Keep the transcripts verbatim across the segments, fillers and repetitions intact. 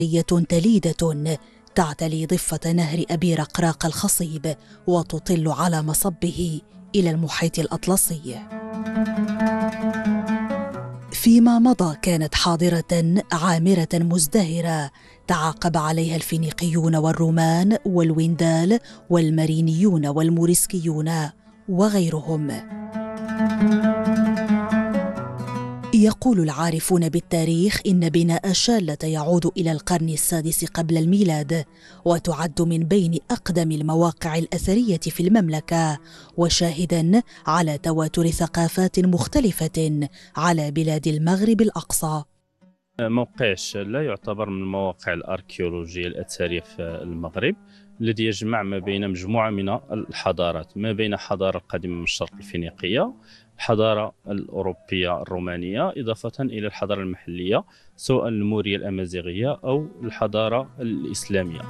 تليدة تعتلي ضفة نهر أبي رقراق الخصيب وتطل على مصبه إلى المحيط الأطلسي. فيما مضى كانت حاضرة عامرة مزدهرة تعاقب عليها الفينيقيون والرومان والويندال والمارينيون والموريسكيون وغيرهم. يقول العارفون بالتاريخ إن بناء شالة يعود إلى القرن السادس قبل الميلاد، وتعد من بين أقدم المواقع الأثرية في المملكة، وشاهداً على تواتر ثقافات مختلفة على بلاد المغرب الأقصى. موقع الشالة يعتبر من المواقع الأركيولوجية الأثرية في المغرب، الذي يجمع ما بين مجموعة من الحضارات، ما بين الحضارة القديمة من الشرق الفينيقية، الحضارة الأوروبية الرومانية، إضافة إلى الحضارة المحلية سواء المورية الأمازيغية أو الحضارة الإسلامية.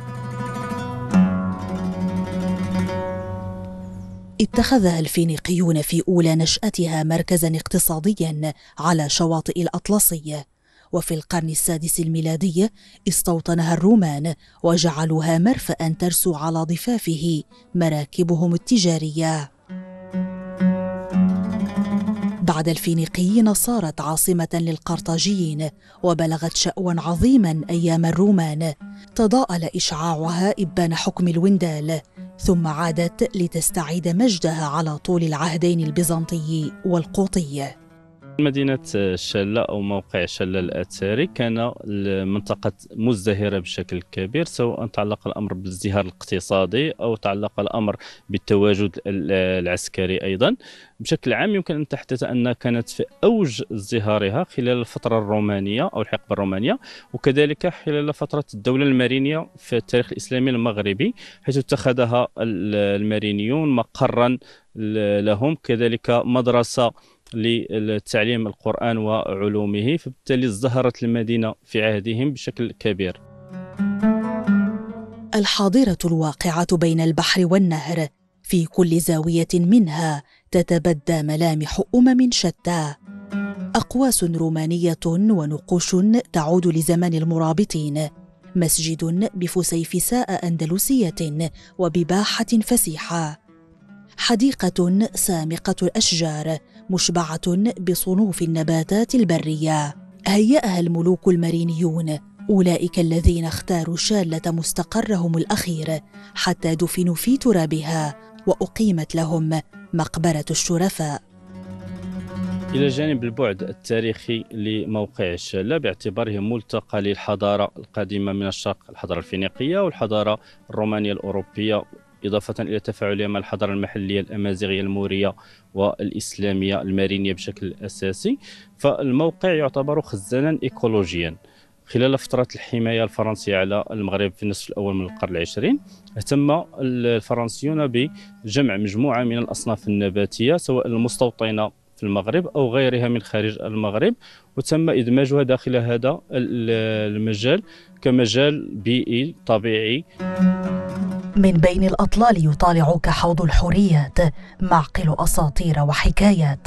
اتخذها الفينيقيون في أولى نشأتها مركزاً اقتصادياً على شواطئ الأطلسي، وفي القرن السادس الميلادي استوطنها الرومان وجعلوها مرفأ ترسو على ضفافه مراكبهم التجارية. بعد الفينيقيين صارت عاصمة للقرطاجيين، وبلغت شأواً عظيماً أيام الرومان تضاءل إشعاعها إبان حكم الويندال، ثم عادت لتستعيد مجدها على طول العهدين البيزنطي والقوطي. مدينة الشالة أو موقع الشالة الأثري كان منطقة مزدهرة بشكل كبير، سواء تعلق الأمر بالازدهار الاقتصادي أو تعلق الأمر بالتواجد العسكري أيضا. بشكل عام يمكن أن تحدث أنها كانت في أوج ازدهارها خلال الفترة الرومانية أو الحقبة الرومانية، وكذلك خلال فترة الدولة المارينية في التاريخ الإسلامي المغربي، حيث اتخذها المارينيون مقرا لهم، كذلك مدرسة للتعليم القرآن وعلومه، فبالتالي ازدهرت المدينة في عهدهم بشكل كبير. الحاضرة الواقعة بين البحر والنهر في كل زاوية منها تتبدى ملامح أمم شتى، أقواس رومانية ونقوش تعود لزمن المرابطين، مسجد بفسيفساء أندلسية وبباحة فسيحة، حديقة سامقة الأشجار مشبعة بصنوف النباتات البرية. هيأها الملوك المارينيون، أولئك الذين اختاروا شالة مستقرهم الأخير حتى دفنوا في ترابها وأقيمت لهم مقبرة الشرفاء. إلى جانب البعد التاريخي لموقع الشالة باعتباره ملتقى للحضارة القديمة من الشرق، الحضارة الفينيقية والحضارة الرومانية الأوروبية، إضافة إلى تفاعلها مع الحضارة المحلية الأمازيغية المورية والإسلامية المارينية بشكل أساسي، فالموقع يعتبر خزانا إيكولوجيا. خلال فترة الحماية الفرنسية على المغرب في النصف الأول من القرن العشرين، اهتم الفرنسيون بجمع مجموعة من الأصناف النباتية سواء المستوطنة في المغرب أو غيرها من خارج المغرب، وتم إدماجها داخل هذا المجال كمجال بيئي طبيعي. من بين الأطلال يطالعك حوض الحوريات معقل أساطير وحكايات،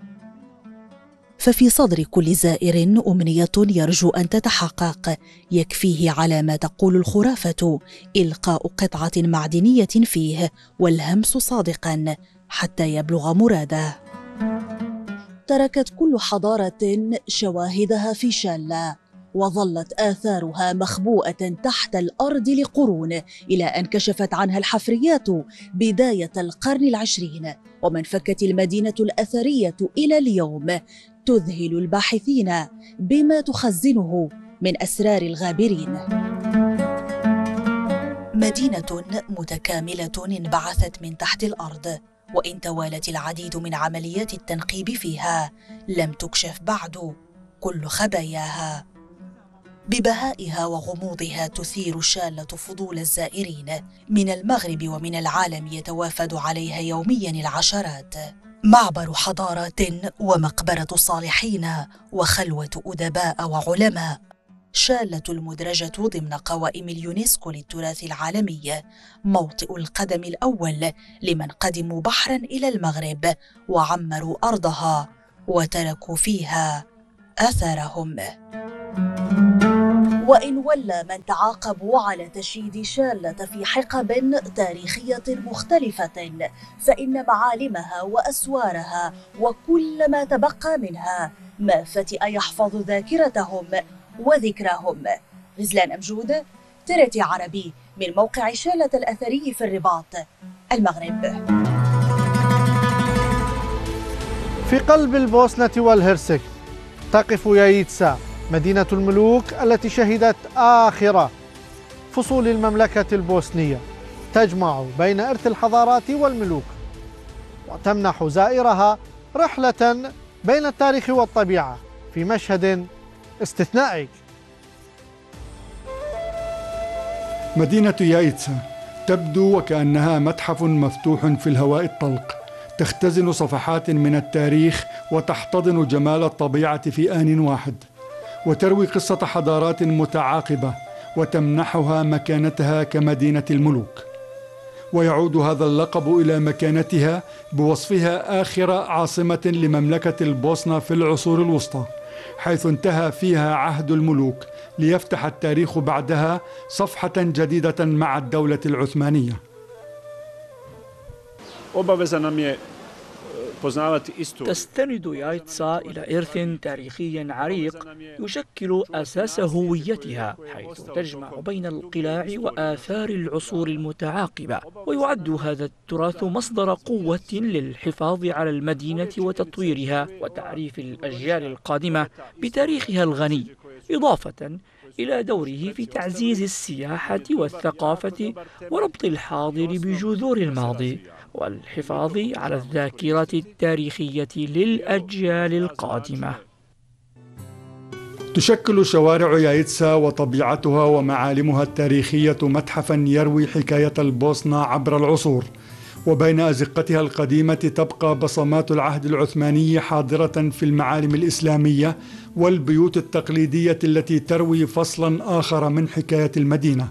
ففي صدر كل زائر أمنية يرجو أن تتحقق، يكفيه على ما تقول الخرافة إلقاء قطعة معدنية فيه والهمس صادقا حتى يبلغ مراده. تركت كل حضارة شواهدها في شالة، وظلت آثارها مخبوءة تحت الأرض لقرون، إلى أن كشفت عنها الحفريات بداية القرن العشرين، ومن فكت المدينة الأثرية إلى اليوم تذهل الباحثين بما تخزنه من أسرار الغابرين. مدينة متكاملة انبعثت من تحت الأرض، وإن توالت العديد من عمليات التنقيب فيها لم تكشف بعد كل خباياها. ببهائها وغموضها تثير شالة فضول الزائرين من المغرب ومن العالم، يتوافد عليها يوميا العشرات. معبر حضارات ومقبرة صالحين وخلوة أدباء وعلماء، شالة المدرجة ضمن قوائم اليونسكو للتراث العالمي، موطئ القدم الأول لمن قدموا بحرا إلى المغرب وعمروا أرضها وتركوا فيها أثرهم. وإن ولى من تعاقبوا على تشييد شالة في حقب تاريخية مختلفة، فإن معالمها وأسوارها وكل ما تبقى منها ما فتئ يحفظ ذاكرتهم وذكرهم. غزلان أمجود، تريتي عربي، من موقع شالة الأثري في الرباط، المغرب. في قلب البوسنة والهرسك تقف يايتسا، مدينة الملوك التي شهدت آخر فصول المملكة البوسنية، تجمع بين إرث الحضارات والملوك وتمنح زائرها رحلة بين التاريخ والطبيعة في مشهد استثنائي. مدينة يايتسا تبدو وكأنها متحف مفتوح في الهواء الطلق، تختزن صفحات من التاريخ وتحتضن جمال الطبيعة في آن واحد، وتروي قصة حضارات متعاقبة وتمنحها مكانتها كمدينة الملوك. ويعود هذا اللقب إلى مكانتها بوصفها آخر عاصمة لمملكة البوسنة في العصور الوسطى، حيث انتهى فيها عهد الملوك ليفتح التاريخ بعدها صفحة جديدة مع الدولة العثمانية. تستند يايتسا إلى إرث تاريخي عريق يشكل أساس هويتها، حيث تجمع بين القلاع وآثار العصور المتعاقبة، ويعد هذا التراث مصدر قوة للحفاظ على المدينة وتطويرها وتعريف الأجيال القادمة بتاريخها الغني، إضافة إلى دوره في تعزيز السياحة والثقافة وربط الحاضر بجذور الماضي والحفاظ على الذاكرة التاريخية للأجيال القادمة. تشكل شوارع يايتسا وطبيعتها ومعالمها التاريخية متحفا يروي حكاية البوسنة عبر العصور، وبين أزقتها القديمة تبقى بصمات العهد العثماني حاضرة في المعالم الإسلامية والبيوت التقليدية التي تروي فصلا آخر من حكاية المدينة.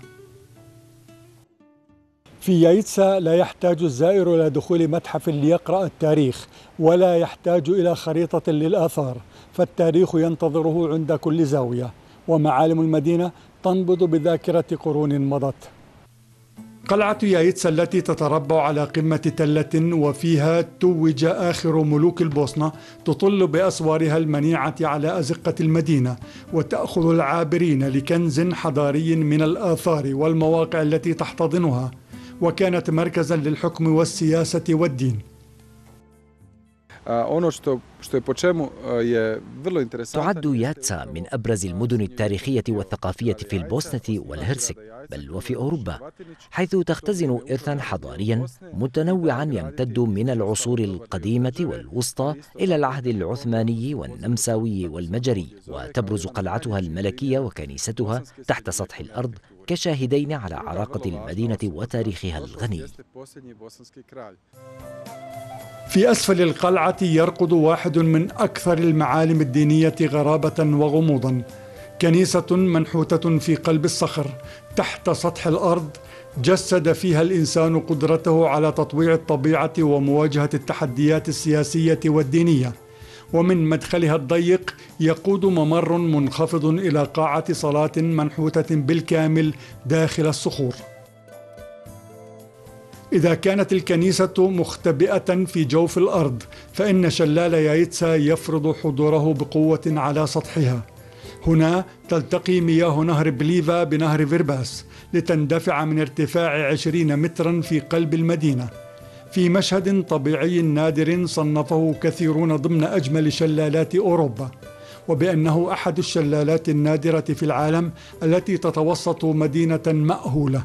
في يايتسا لا يحتاج الزائر إلى دخول متحف ليقرأ التاريخ، ولا يحتاج إلى خريطة للآثار، فالتاريخ ينتظره عند كل زاوية، ومعالم المدينة تنبض بذاكرة قرون مضت. قلعة يايتسا التي تتربع على قمة تلة وفيها توج آخر ملوك البوسنة تطل بأسوارها المنيعة على أزقة المدينة، وتأخذ العابرين لكنز حضاري من الآثار والمواقع التي تحتضنها، وكانت مركزا للحكم والسياسة والدين. تعد ياتسا من أبرز المدن التاريخية والثقافية في البوسنة والهرسك، بل وفي أوروبا، حيث تختزن إرثا حضاريا متنوعا يمتد من العصور القديمة والوسطى إلى العهد العثماني والنمساوي والمجري، وتبرز قلعتها الملكية وكنيستها تحت سطح الأرض كشاهدين على عراقة المدينة وتاريخها الغني. في أسفل القلعة يرقد واحد من أكثر المعالم الدينية غرابة وغموضا، كنيسة منحوتة في قلب الصخر تحت سطح الأرض، جسد فيها الإنسان قدرته على تطويع الطبيعة ومواجهة التحديات السياسية والدينية. ومن مدخلها الضيق يقود ممر منخفض إلى قاعة صلاة منحوتة بالكامل داخل الصخور. إذا كانت الكنيسة مختبئة في جوف الأرض، فإن شلال يايتسا يفرض حضوره بقوة على سطحها. هنا تلتقي مياه نهر بليفا بنهر فيرباس لتندفع من ارتفاع عشرين مترا في قلب المدينة، في مشهد طبيعي نادر صنفه كثيرون ضمن أجمل شلالات أوروبا، وبأنه أحد الشلالات النادرة في العالم التي تتوسط مدينة مأهولة.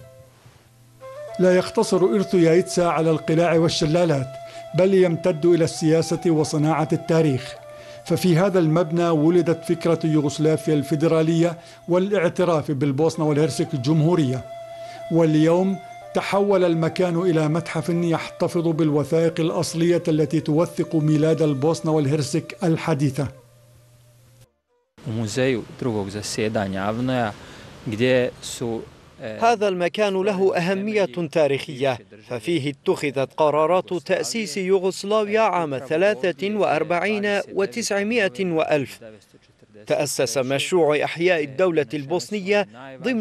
لا يقتصر إرث يايتسا على القلاع والشلالات، بل يمتد إلى السياسة وصناعة التاريخ، ففي هذا المبنى ولدت فكرة يوغوسلافيا الفيدرالية والاعتراف بالبوسنة والهرسك الجمهورية، واليوم تحول المكان إلى متحف يحتفظ بالوثائق الأصلية التي توثق ميلاد البوسنة والهرسك الحديثة. هذا المكان له أهمية تاريخية، ففيه اتخذت قرارات تأسيس يوغوسلافيا عام ثلاثة وأربعين وتسعمائة وألف، تأسس مشروع إحياء الدولة البوسنية ضمن